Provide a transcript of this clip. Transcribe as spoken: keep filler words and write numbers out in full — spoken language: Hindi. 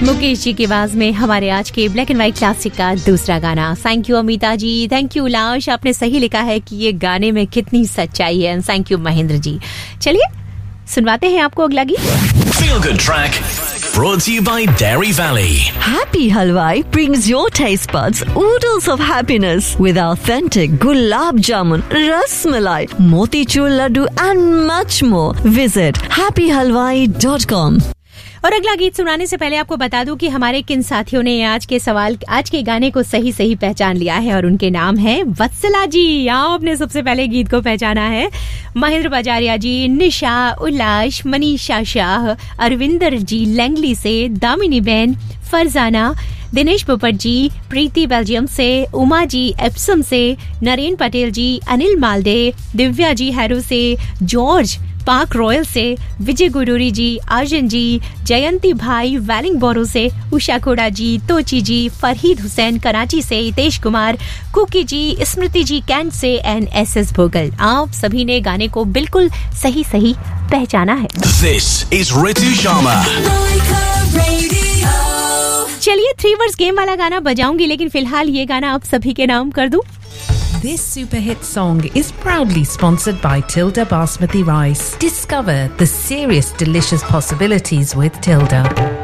मुकेश जी की आवाज में हमारे आज के ब्लैक एंड व्हाइट क्लासिक का दूसरा गाना। Thank you Amita ji, thank you लाश, आपने सही लिखा है कि ये गाने में कितनी सच्चाई है। Thank you Mahendra ji. चलिए सुनवाते हैं आपको अगला गीत। Feel Good Track brought to you by Dairy Valley. Happy Halwai brings your taste buds oodles of happiness with authentic gulab jamun, ras malai, motichur laddu and much more. Visit happy halwai dot com. और अगला गीत सुनाने से पहले आपको बता दूं कि हमारे किन साथियों ने आज के सवाल आज के गाने को सही सही पहचान लिया है और उनके नाम है वत्सला जी, आपने सबसे पहले गीत को पहचाना है। महेंद्र बजारिया जी, निशा, उल्लास, मनीषा शाह, अरविंदर जी लैंगली से, दामिनी बेन, फरजाना, दिनेश पोपट जी, प्रीति बेल्जियम से, उमा जी एप्सम से, नरेन पटेल जी, अनिल मालदे, दिव्या जी हैरू से, जॉर्ज पार्क रॉयल से, विजय गुरूरी जी, आर्जन जी, जयंती भाई वेलिंग बोरो से, उषा कोड़ा जी, तोची जी, फरहीद हुसैन कराची से, हितेश कुमार, कुकी जी, स्मृति जी कैंट से एंड एस एस भोगल। आप सभी ने गाने को बिल्कुल सही सही पहचाना है। This is Ritu Sharma. चलिए थ्री वर्ड्स गेम वाला गाना बजाऊंगी, लेकिन फिलहाल ये गाना आप सभी के नाम कर दूं। This super hit song is proudly sponsored by Tilda Basmati Rice. Discover the serious delicious possibilities with Tilda.